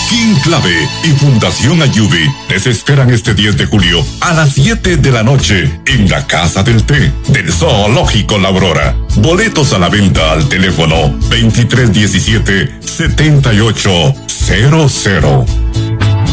King Clave y Fundación Ayubi les esperan este 10 de julio a las 7 de la noche en la Casa del Té del Zoológico La Aurora. Boletos a la venta al teléfono 2317-7800.